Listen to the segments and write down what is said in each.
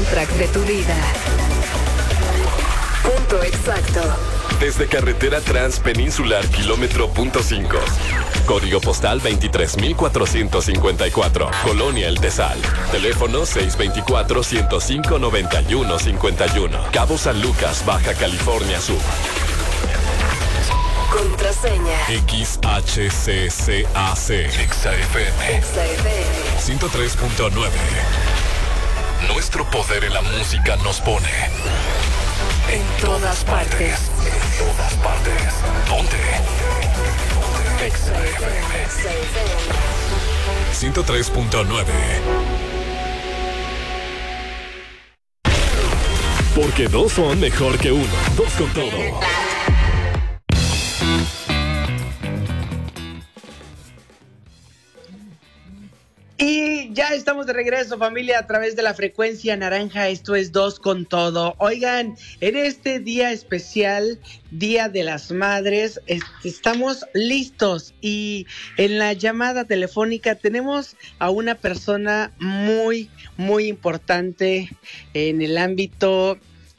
soundtrack de tu vida. Punto exacto. Desde carretera transpeninsular kilómetro punto 5. Código postal 23,454. Colonia El Tesal. Teléfono 624-105-9151. Cabo San Lucas, Baja California Sur. Contraseña. XHCCAC. XFM. 103.9. Nuestro poder en la música nos pone en todas partes. En todas partes. Ponte. XFM 103.9. Porque dos son mejor que uno. Dos con todo. Y ya estamos de regreso, familia, a través de la frecuencia naranja. Esto es Dos con Todo. Oigan, en este día especial, Día de las Madres, estamos listos. Y en la llamada telefónica tenemos a una persona muy, muy importante en el ámbito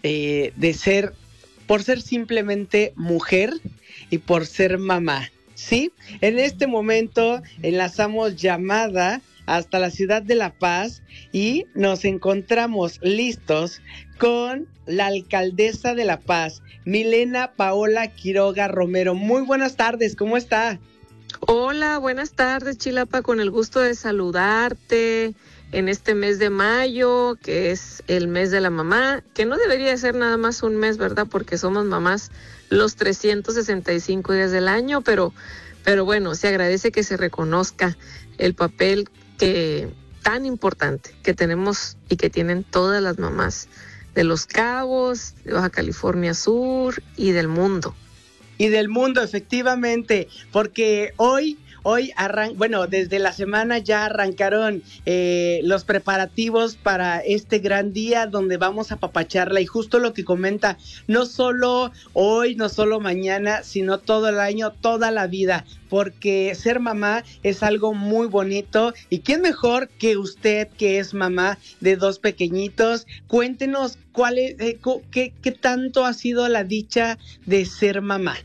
por ser simplemente mujer y por ser mamá. ¿Sí? En este momento enlazamos llamada hasta la ciudad de La Paz y nos encontramos listos con la alcaldesa de La Paz, Milena Paola Quiroga Romero. Muy buenas tardes, ¿cómo está? Hola, buenas tardes, Chilapa, con el gusto de saludarte en este mes de mayo, que es el mes de la mamá, que no debería ser nada más un mes, ¿verdad? Porque somos mamás los 365 días del año, pero bueno, se agradece que se reconozca el papel tan importante que tenemos y que tienen todas las mamás de Los Cabos, de Baja California Sur y del mundo. Y del mundo, efectivamente, porque hoy desde la semana ya arrancaron los preparativos para este gran día donde vamos a apapacharla, y justo lo que comenta, no solo hoy, no solo mañana, sino todo el año, toda la vida, porque ser mamá es algo muy bonito. Y quién mejor que usted, que es mamá de dos pequeñitos. Cuéntenos qué tanto ha sido la dicha de ser mamá.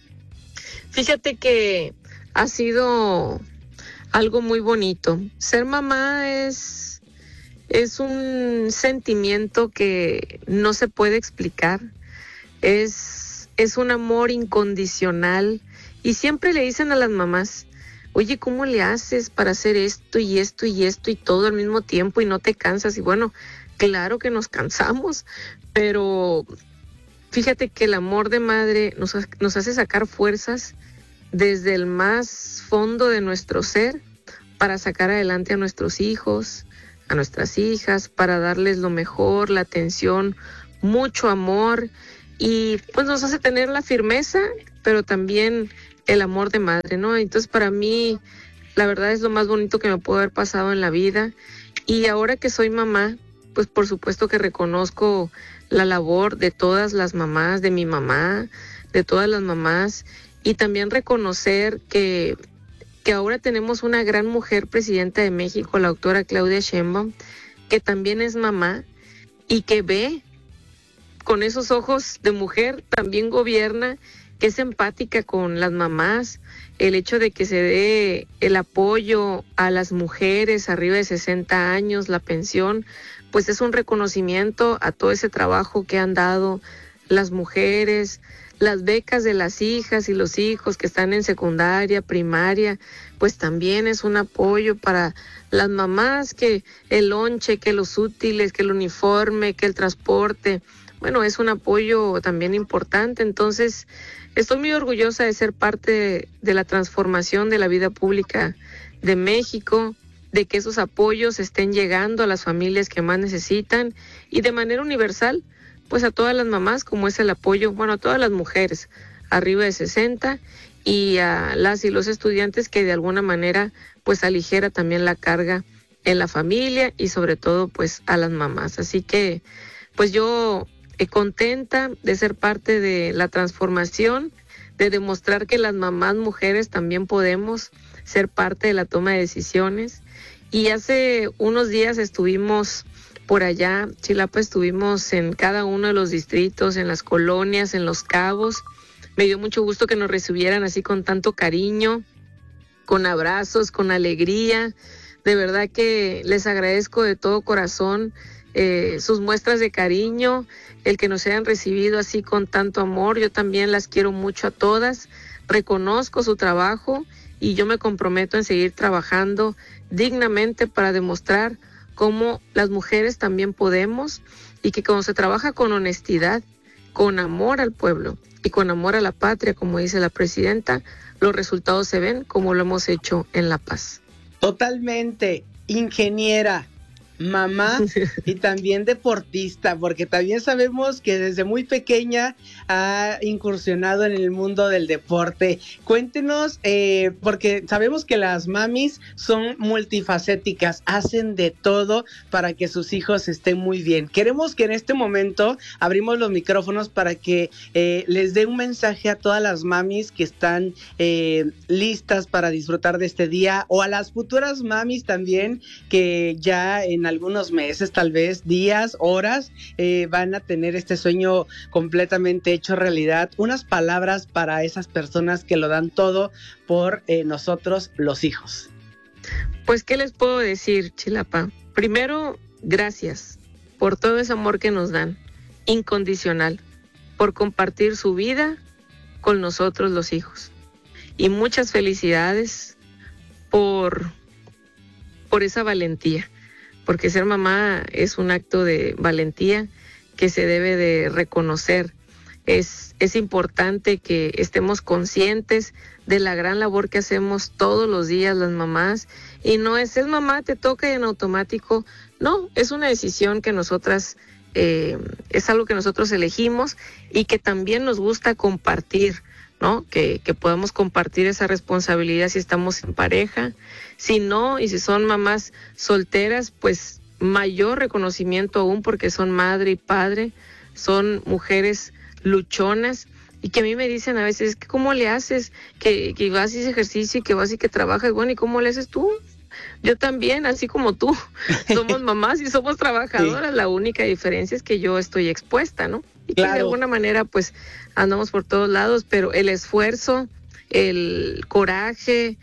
Fíjate que ha sido algo muy bonito. Ser mamá es un sentimiento que no se puede explicar. Es un amor incondicional. Y siempre le dicen a las mamás, oye, ¿cómo le haces para hacer esto y esto y esto y todo al mismo tiempo y no te cansas? Y bueno, claro que nos cansamos, pero fíjate que el amor de madre nos hace sacar fuerzas desde el más fondo de nuestro ser para sacar adelante a nuestros hijos, a nuestras hijas, para darles lo mejor, la atención, mucho amor, y pues nos hace tener la firmeza, pero también el amor de madre, ¿no? Entonces para mí la verdad es lo más bonito que me pudo haber pasado en la vida. Y ahora que soy mamá, pues por supuesto que reconozco la labor de todas las mamás, de mi mamá, de todas las mamás. Y también reconocer que ahora tenemos una gran mujer presidenta de México, la doctora Claudia Sheinbaum, que también es mamá y que ve con esos ojos de mujer, también gobierna, que es empática con las mamás. El hecho de que se dé el apoyo a las mujeres arriba de 60 años, la pensión, pues es un reconocimiento a todo ese trabajo que han dado las mujeres. Las becas de las hijas y los hijos que están en secundaria, primaria, pues también es un apoyo para las mamás, que el lonche, que los útiles, que el uniforme, que el transporte, bueno, es un apoyo también importante. Entonces, estoy muy orgullosa de ser parte de la transformación de la vida pública de México, de que esos apoyos estén llegando a las familias que más necesitan y de manera universal, pues a todas las mamás, como es el apoyo, bueno, a todas las mujeres arriba de 60 y a las y los estudiantes, que de alguna manera pues aligera también la carga en la familia y sobre todo pues a las mamás. Así que pues yo contenta de ser parte de la transformación, de demostrar que las mamás mujeres también podemos ser parte de la toma de decisiones. Y hace unos días estuvimos por allá. Chilapa, estuvimos en cada uno de los distritos, en las colonias, en Los Cabos. Me dio mucho gusto que nos recibieran así con tanto cariño, con abrazos, con alegría. De verdad que les agradezco de todo corazón sus muestras de cariño, el que nos hayan recibido así con tanto amor. Yo también las quiero mucho a todas, reconozco su trabajo y yo me comprometo en seguir trabajando dignamente para demostrar cómo las mujeres también podemos, y que cuando se trabaja con honestidad, con amor al pueblo y con amor a la patria, como dice la presidenta, los resultados se ven como lo hemos hecho en La Paz. Totalmente, ingeniera, mamá y también deportista, porque también sabemos que desde muy pequeña ha incursionado en el mundo del deporte. Cuéntenos, porque sabemos que las mamis son multifacéticas, hacen de todo para que sus hijos estén muy bien. Queremos que en este momento abrimos los micrófonos para que les dé un mensaje a todas las mamis que están listas para disfrutar de este día, o a las futuras mamis también que ya en algunos meses, tal vez días, horas, van a tener este sueño completamente hecho realidad. Unas palabras para esas personas que lo dan todo por nosotros, los hijos. Pues, ¿qué les puedo decir, Chilapa? Primero, gracias por todo ese amor que nos dan, incondicional, por compartir su vida con nosotros, los hijos. Y muchas felicidades por esa valentía, porque ser mamá es un acto de valentía que se debe de reconocer. Es importante que estemos conscientes de la gran labor que hacemos todos los días las mamás, y no es mamá, te toca y en automático. No, es una decisión que nosotras, es algo que nosotros elegimos y que también nos gusta compartir, ¿no? Que podamos compartir esa responsabilidad si estamos en pareja. Si no, y si son mamás solteras, pues mayor reconocimiento aún, porque son madre y padre, son mujeres luchonas, y que a mí me dicen a veces, ¿cómo le haces? Que vas y haces ejercicio y que vas y que trabajas. Bueno, ¿y cómo le haces tú? Yo también, así como tú, somos mamás y somos trabajadoras. Sí. La única diferencia es que yo estoy expuesta, ¿no? Y claro, que de alguna manera pues andamos por todos lados, pero el esfuerzo, el coraje,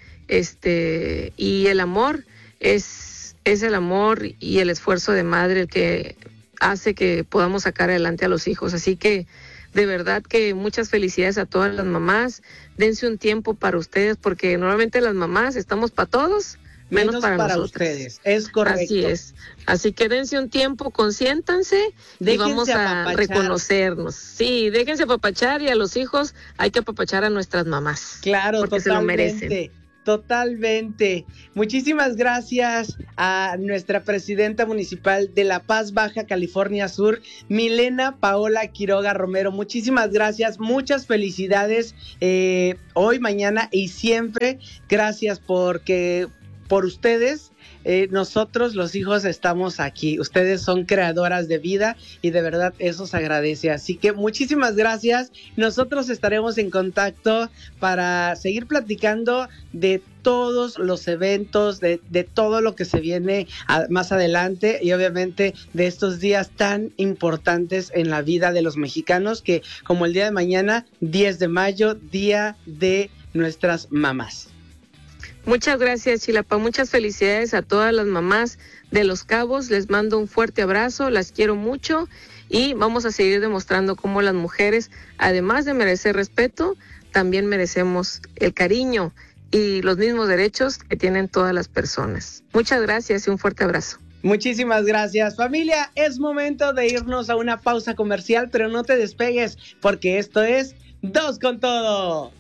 y el amor es el amor y el esfuerzo de madre el que hace que podamos sacar adelante a los hijos. Así que de verdad que muchas felicidades a todas las mamás. Dense un tiempo para ustedes, porque normalmente las mamás estamos para todos, menos para ustedes. Es correcto. Así es. Así que dense un tiempo, consiéntanse y vamos a reconocernos. Sí, déjense apapachar, y a los hijos hay que apapachar a nuestras mamás. Claro, porque totalmente. Se lo merecen. Totalmente. Muchísimas gracias a nuestra presidenta municipal de La Paz, Baja California Sur, Milena Paola Quiroga Romero. Muchísimas gracias, muchas felicidades hoy, mañana y siempre. Gracias por ustedes. Nosotros los hijos estamos aquí. Ustedes son creadoras de vida y de verdad eso se agradece. Así que muchísimas gracias. Nosotros estaremos en contacto para seguir platicando de todos los eventos, de todo lo que se viene más adelante, y obviamente de estos días tan importantes en la vida de los mexicanos, que como el día de mañana, 10 de mayo, Día de nuestras mamás. Muchas gracias, Chilapa. Muchas felicidades a todas las mamás de Los Cabos. Les mando un fuerte abrazo, las quiero mucho, y vamos a seguir demostrando cómo las mujeres, además de merecer respeto, también merecemos el cariño y los mismos derechos que tienen todas las personas. Muchas gracias y un fuerte abrazo. Muchísimas gracias, familia. Es momento de irnos a una pausa comercial, pero no te despegues, porque esto es Dos con Todo.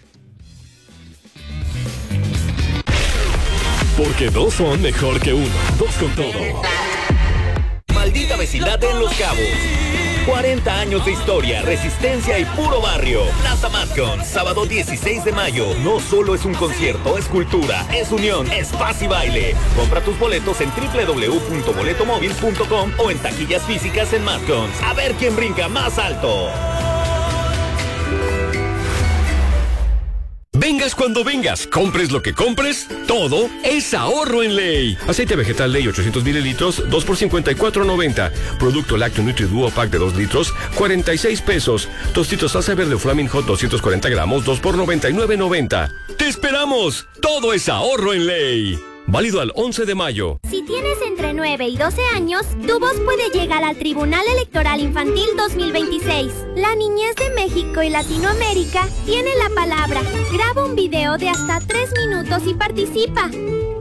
Porque dos son mejor que uno. Dos con Todo. Maldita vecindad en Los Cabos. 40 años de historia, resistencia y puro barrio. Plaza Matcon, sábado 16 de mayo. No solo es un concierto, es cultura, es unión, es paz y baile. Compra tus boletos en www.boletomóvil.com o en taquillas físicas en Matcon. A ver quién brinca más alto. Vengas cuando vengas, compres lo que compres, todo es ahorro en Ley. Aceite vegetal Ley 800 mililitros, 2 por $54.90. Producto lácteo Nutri-Duo Pack de 2 litros, 46 pesos. Tostitos salsa verde Flaming Hot 240 gramos, 2 por $99.90. ¡Te esperamos! Todo es ahorro en Ley. Válido al 11 de mayo. Si tienes entre 9 y 12 años, tu voz puede llegar al Tribunal Electoral Infantil 2026. La niñez de México y Latinoamérica tiene la palabra. Graba un video de hasta 3 minutos y participa.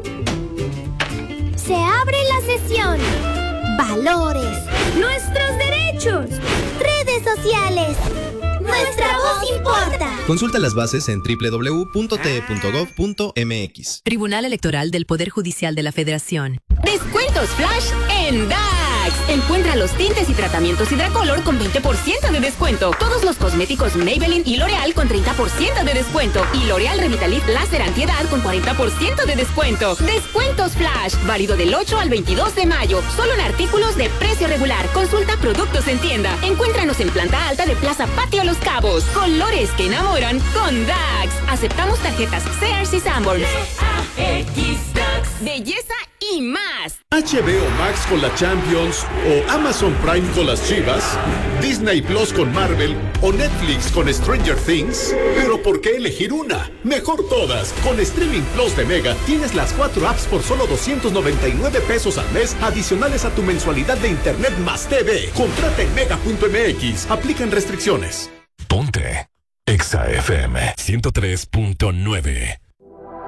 Se abre la sesión. Valores. Nuestros derechos. Redes sociales. Nuestra voz importa. Consulta las bases en www.te.gov.mx. Tribunal Electoral del Poder Judicial de la Federación. Descuentos flash en DAX. Encuentra los tintes y tratamientos Hidracolor con 20% de descuento. Todos los cosméticos Maybelline y L'Oreal con 30% de descuento. Y L'Oreal Revitalift Láser Antiedad con 40% de descuento. Descuentos flash. Válido del 8 al 22 de mayo. Solo en artículos de precio regular. Consulta productos en tienda. Encuéntranos en planta alta de Plaza Patio Los Cabos. Colores que enamoran con DAX. Aceptamos tarjetas Sears y Sanborns. DAX. Belleza y más. HBO Max con la Champions, o Amazon Prime con las Chivas, Disney Plus con Marvel, o Netflix con Stranger Things. Pero ¿por qué elegir una? Mejor todas. Con Streaming Plus de Mega tienes las 4 apps por solo 299 pesos al mes, adicionales a tu mensualidad de Internet más TV. Contrata en mega.mx. Aplican restricciones. Ponte Exa FM 103.9.